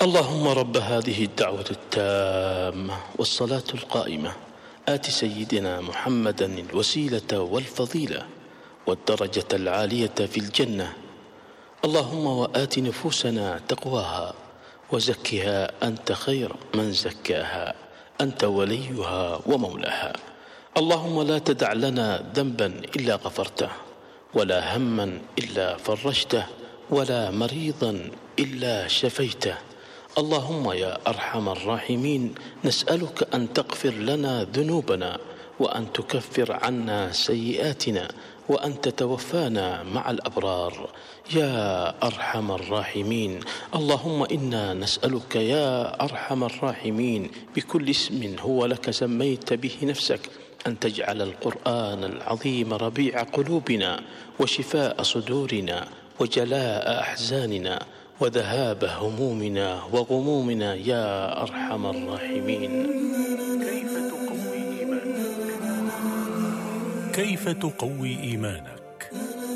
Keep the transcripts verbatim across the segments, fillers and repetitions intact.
اللهم رب هذه الدعوة التامة والصلاة القائمة آت سيدنا محمدا الوسيلة والفضيلة والدرجة العالية في الجنة. اللهم وآت نفوسنا تقواها وزكها أنت خير من زكاها، أنت وليها ومولاها. اللهم لا تدع لنا ذنبا إلا غفرته، ولا هما إلا فرجته، ولا مريضا إلا شفيته. اللهم يا أرحم الراحمين نسألك أن تغفر لنا ذنوبنا، وأن تكفر عنا سيئاتنا، وأن تتوفانا مع الأبرار يا أرحم الراحمين. اللهم إنا نسألك يا أرحم الراحمين بكل اسم هو لك سميت به نفسك أن تجعل القرآن العظيم ربيع قلوبنا وشفاء صدورنا وجلاء أحزاننا وذهاب همومنا وغمومنا يا أرحم الراحمين. كيف تقوي إيمانك؟ كيف تقوي إيمانك؟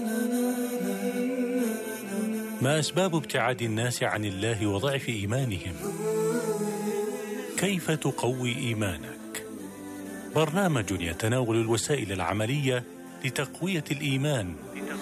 ما أسباب ابتعاد الناس عن الله وضعف إيمانهم؟ كيف تقوي إيمانك؟ برنامج يتناول الوسائل العملية لتقوية الإيمان.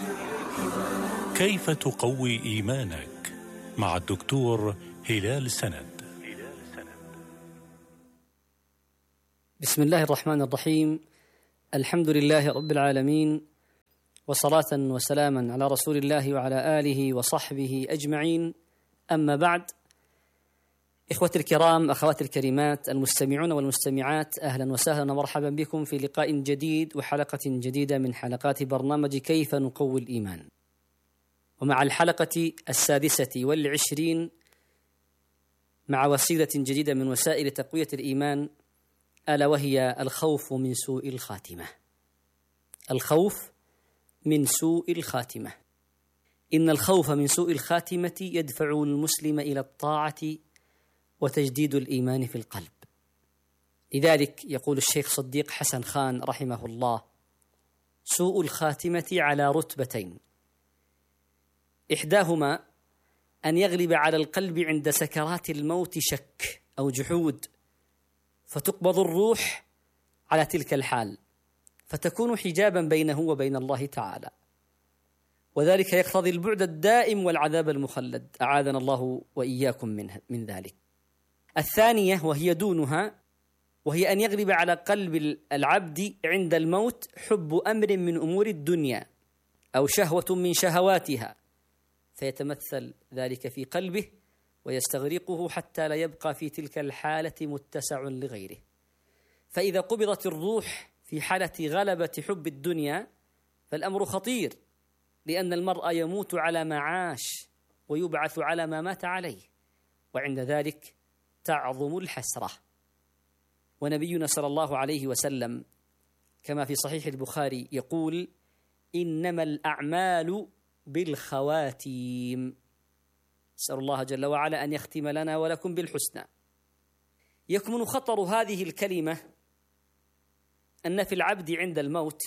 كيف تقوي إيمانك؟ مع الدكتور هلال سند. بسم الله الرحمن الرحيم. الحمد لله رب العالمين، وصلاة وسلاما على رسول الله وعلى آله وصحبه أجمعين. أما بعد، إخوتي الكرام، أخواتي الكريمات، المستمعون والمستمعات، أهلا وسهلا ومرحبا بكم في لقاء جديد وحلقة جديدة من حلقات برنامج كيف نقوي الإيمان، ومع الحلقة السادسة والعشرين مع وسيلة جديدة من وسائل تقوية الإيمان، ألا وهي الخوف من سوء الخاتمة. الخوف من سوء الخاتمة. إن الخوف من سوء الخاتمة يدفع المسلم إلى الطاعة وتجديد الإيمان في القلب. لذلك يقول الشيخ صديق حسن خان رحمه الله: سوء الخاتمة على رتبتين، إحداهما أن يغلب على القلب عند سكرات الموت شك أو جحود، فتقبض الروح على تلك الحال، فتكون حجابا بينه وبين الله تعالى، وذلك يقتضي البعد الدائم والعذاب المخلد، أعاذنا الله وإياكم منه من ذلك. الثانية وهي دونها، وهي أن يغلب على قلب العبد عند الموت حب أمر من أمور الدنيا أو شهوة من شهواتها، فيتمثل ذلك في قلبه ويستغرقه حتى لا يبقى في تلك الحالة متسع لغيره. فإذا قبضت الروح في حالة غلبة حب الدنيا فالأمر خطير، لأن المرء يموت على ما عاش ويبعث على ما مات عليه، وعند ذلك تعظم الحسرة. ونبينا صلى الله عليه وسلم كما في صحيح البخاري يقول: إنما الأعمال بالخواتيم. نسأل الله جل وعلا أن يختم لنا ولكم بالحسنى. يكمن خطر هذه الكلمة أن في العبد عند الموت،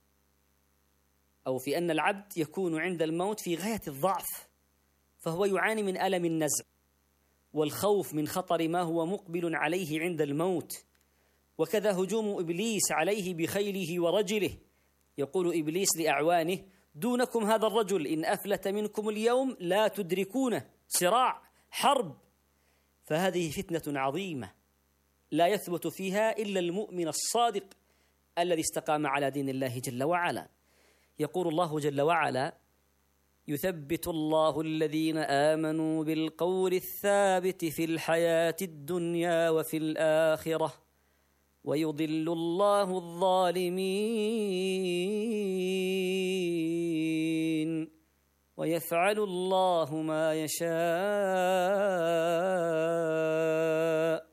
أو في أن العبد يكون عند الموت في غاية الضعف، فهو يعاني من ألم النزع والخوف من خطر ما هو مقبل عليه عند الموت، وكذا هجوم إبليس عليه بخيله ورجله. يقول إبليس لأعوانه: دونكم هذا الرجل، إن أفلت منكم اليوم لا تدركونه. صراع، حرب. فهذه فتنة عظيمة لا يثبت فيها إلا المؤمن الصادق الذي استقام على دين الله جل وعلا. يقول الله جل وعلا: يثبت الله الذين آمنوا بالقول الثابت في الحياة الدنيا وفي الآخرة ويضل الله الظالمين ويفعل الله ما يشاء.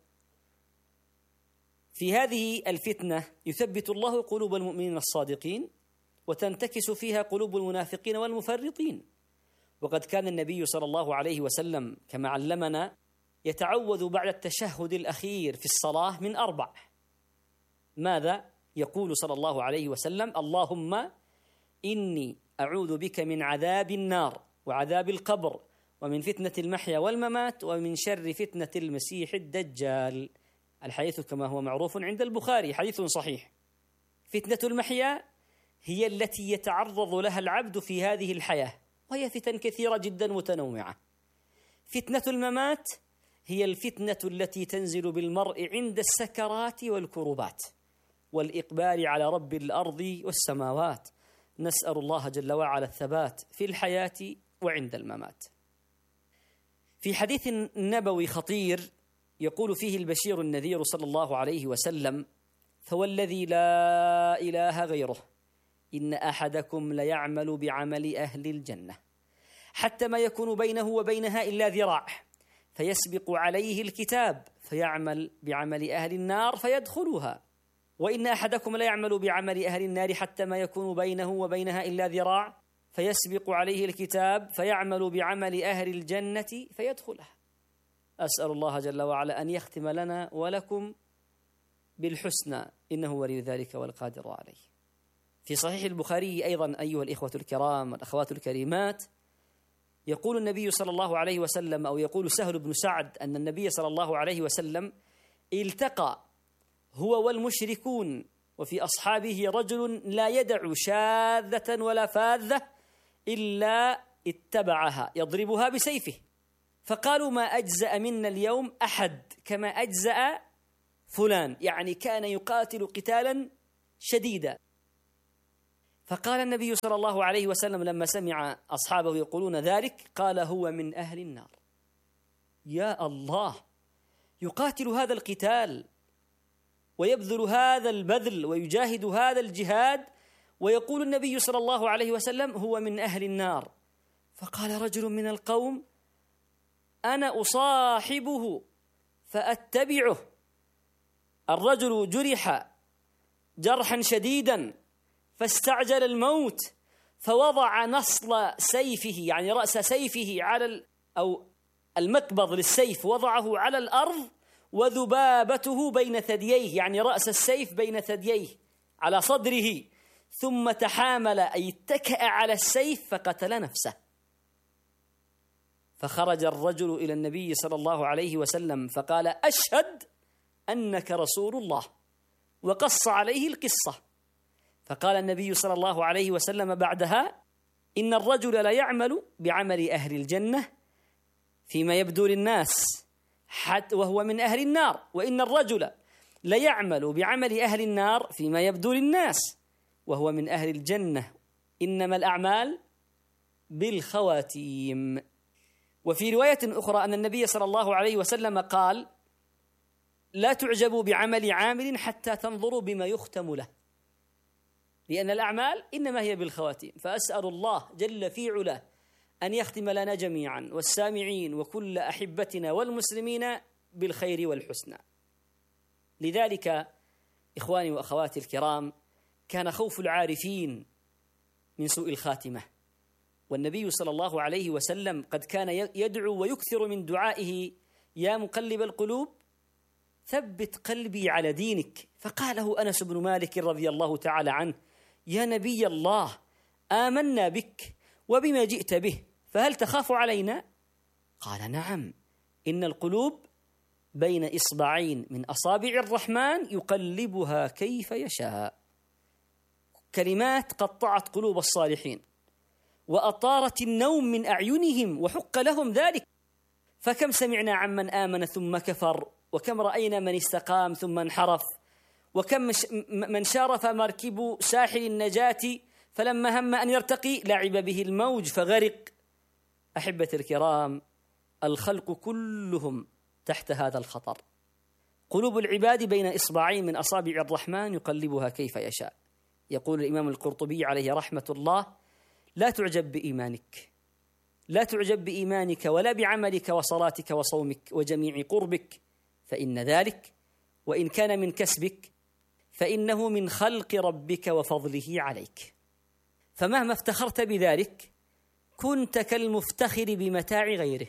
في هذه الفتنة يثبت الله قلوب المؤمنين الصادقين، وتنتكس فيها قلوب المنافقين والمفرطين. وقد كان النبي صلى الله عليه وسلم كما علمنا يتعوذ بعد التشهد الأخير في الصلاة من أربع. ماذا؟ يقول صلى الله عليه وسلم: اللهم إني أعوذ بك من عذاب النار وعذاب القبر ومن فتنة المحيا والممات ومن شر فتنة المسيح الدجال. الحديث كما هو معروف عند البخاري حديث صحيح. فتنة المحيا هي التي يتعرض لها العبد في هذه الحياة، وهي فتن كثيرة جدا متنوعة. فتنة الممات هي الفتنة التي تنزل بالمرء عند السكرات والكروبات والإقبال على رب الأرض والسماوات. نسأل الله جل وعلا الثبات في الحياة وعند الممات. في حديث نبوي خطير يقول فيه البشير النذير صلى الله عليه وسلم: فوالذي لا إله غيره إن أحدكم ليعمل بعمل أهل الجنة حتى ما يكون بينه وبينها إلا ذراع، فيسبق عليه الكتاب فيعمل بعمل أهل النار فيدخلها، وإن أحدكم ليعمل بعمل أهل النار حتى ما يكون بينه وبينها إلا ذراع، فيسبق عليه الكتاب فيعمل بعمل أهل الجنة فيدخلها. أسأل الله جل وعلا أن يختم لنا ولكم بالحسنى، إنه ولي ذلك والقادر عليه. في صحيح البخاري أيضا أيها الإخوة الكرام والأخوات الكريمات، يقول النبي صلى الله عليه وسلم، أو يقول سهل بن سعد أن النبي صلى الله عليه وسلم التقى هو والمشركون وفي أصحابه رجل لا يدع شاذة ولا فاذة إلا اتبعها يضربها بسيفه، فقالوا: ما أجزأ منا اليوم أحد كما أجزأ فلان، يعني كان يقاتل قتالا شديدا. فقال النبي صلى الله عليه وسلم لما سمع أصحابه يقولون ذلك، قال: هو من أهل النار. يا الله، يقاتل هذا القتال ويبذل هذا البذل ويجاهد هذا الجهاد، ويقول النبي صلى الله عليه وسلم هو من أهل النار. فقال رجل من القوم: أنا أصاحبه فأتبعه. الرجل جرح جرحا شديدا فاستعجل الموت، فوضع نصل سيفه، يعني رأس سيفه على أو المقبض للسيف وضعه على الأرض، وذبابته بين ثدييه، يعني رأس السيف بين ثدييه على صدره، ثم تحامل أي اتكأ على السيف فقتل نفسه. فخرج الرجل إلى النبي صلى الله عليه وسلم فقال: أشهد أنك رسول الله، وقص عليه القصة. فقال النبي صلى الله عليه وسلم بعدها: إن الرجل لا يعمل بعمل أهل الجنة فيما يبدو للناس حتى وهو من أهل النار، وإن الرجل لا يعمل بعمل أهل النار فيما يبدو للناس وهو من أهل الجنة، إنما الأعمال بالخواتيم. وفي رواية أخرى أن النبي صلى الله عليه وسلم قال: لا تعجبوا بعمل عامل حتى تنظروا بما يختم له، لأن الأعمال إنما هي بالخواتيم. فأسأل الله جل في علاه أن يختم لنا جميعا والسامعين وكل أحبتنا والمسلمين بالخير والحسنى. لذلك إخواني وأخواتي الكرام، كان خوف العارفين من سوء الخاتمة، والنبي صلى الله عليه وسلم قد كان يدعو ويكثر من دعائه: يا مقلب القلوب ثبت قلبي على دينك. فقاله أنس بن مالك رضي الله تعالى عنه: يا نبي الله، آمنا بك وبما جئت به، فهل تخاف علينا؟ قال: نعم، إن القلوب بين إصبعين من أصابع الرحمن يقلبها كيف يشاء. كلمات قطعت قلوب الصالحين وأطارت النوم من أعينهم وحق لهم ذلك. فكم سمعنا عمن آمن ثم كفر، وكم رأينا من استقام ثم انحرف، وكم من شارف مركب ساحل النجاة فلما هم أن يرتقي لعب به الموج فغرق. أحبة الكرام، الخلق كلهم تحت هذا الخطر. قلوب العباد بين إصبعين من أصابع الرحمن يقلبها كيف يشاء. يقول الإمام القرطبي عليه رحمة الله: لا تعجب بإيمانك، لا تعجب بإيمانك ولا بعملك وصلاتك وصومك وجميع قربك، فإن ذلك وإن كان من كسبك فإنه من خلق ربك وفضله عليك. فمهما افتخرت بذلك كنت كالمفتخر بمتاع غيره،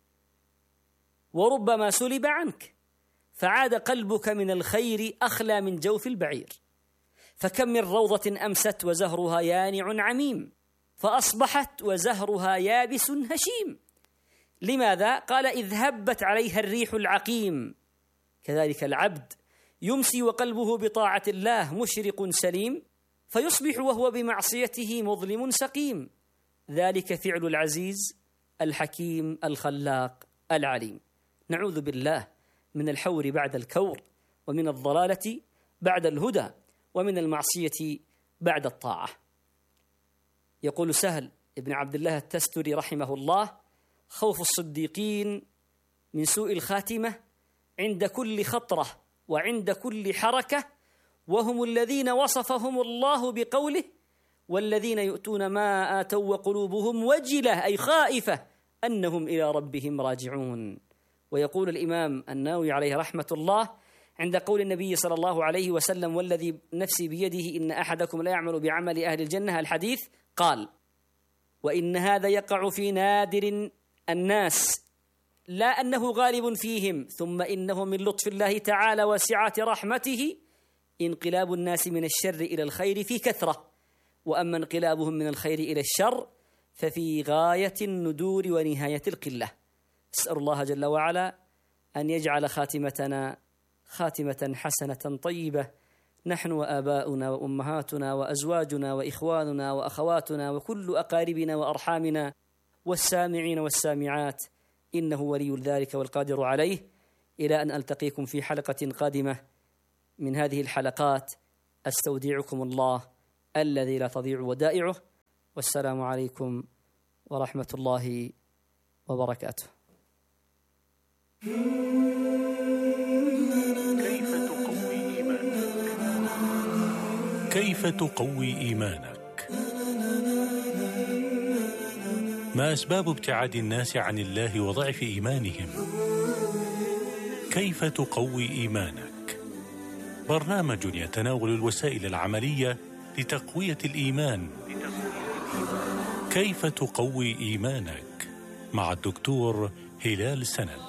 وربما سلب عنك فعاد قلبك من الخير أخلى من جوف البعير. فكم من روضة أمست وزهرها يانع عميم، فأصبحت وزهرها يابس هشيم. لماذا؟ قال: إذ هبت عليها الريح العقيم. كذلك العبد يمسي وقلبه بطاعة الله مشرق سليم، فيصبح وهو بمعصيته مظلم سقيم. ذلك فعل العزيز الحكيم الخلاق العليم. نعوذ بالله من الحور بعد الكور، ومن الضلالة بعد الهدى، ومن المعصية بعد الطاعة. يقول سهل ابن عبد الله التستري رحمه الله: خوف الصديقين من سوء الخاتمة عند كل خطرة وعند كل حركة، وهم الذين وصفهم الله بقوله: والذين يؤتون ما آتوا وقلوبهم وجلة، أي خائفة أنهم إلى ربهم راجعون. ويقول الإمام النووي عليه رحمة الله عند قول النبي صلى الله عليه وسلم: والذي نفسي بيده إن أحدكم لا يعمل بعمل أهل الجنة، الحديث، قال: وإن هذا يقع في نادر الناس، لا أنه غالب فيهم، ثم إنه من لطف الله تعالى وسعة رحمته انقلاب الناس من الشر إلى الخير في كثرة، وأما انقلابهم من الخير إلى الشر ففي غاية الندور ونهاية القلة. أسأل الله جل وعلا أن يجعل خاتمتنا خاتمة حسنة طيبة، نحن وآباؤنا وأمهاتنا وأزواجنا وإخواننا وأخواتنا وكل أقاربنا وأرحامنا والسامعين والسامعات، إنه ولي ذلك والقادر عليه. إلى أن ألتقيكم في حلقة قادمة من هذه الحلقات، أستودعكم الله الذي لا تضيع ودائعه، والسلام عليكم ورحمة الله وبركاته. كيف تقوي إيمانك؟ ما أسباب ابتعاد الناس عن الله وضعف إيمانهم؟ كيف تقوي إيمانك؟ برنامج يتناول الوسائل العملية لتقوية الإيمان. كيف تقوي إيمانك؟ مع الدكتور هلال سند.